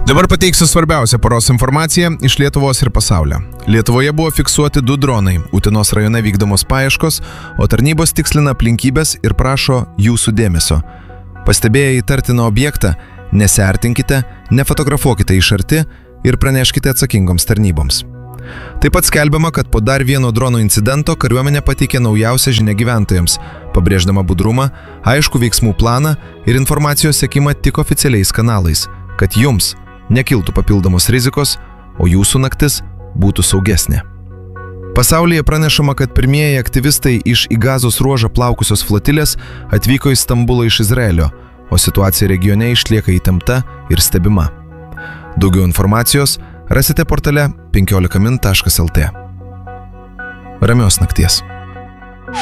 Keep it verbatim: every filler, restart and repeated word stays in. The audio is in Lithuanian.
Dabar pateiksiu svarbiausią paros informaciją iš Lietuvos ir pasaulio. Lietuvoje buvo fiksuoti du dronai, Utenos rajone vykdomos paieškos, o tarnybos tikslina aplinkybės ir prašo jūsų dėmesio. Pastebėję įtartiną objektą, nesiartinkite, nefotografuokite iš arti ir praneškite atsakingoms tarnyboms. Taip pat skelbiama, kad po dar vieno drono incidento kariuomenė pateikė naujausią žinią gyventojams, pabrėždama budrumą, aišku veiksmų planą ir informacijos sekimą tik oficialiais kanalais, kad jums nekiltų papildomos rizikos, o jūsų naktis būtų saugesnė. Pasaulyje pranešama, kad pirmieji aktyvistai iš į Gazos ruožą plaukusios flotilės atvyko į Stambulą iš Izraelio, o situacija regione išlieka įtempta ir stebima. Daugiau informacijos rasite portale penkiolika min taškas el tė. Ramios nakties.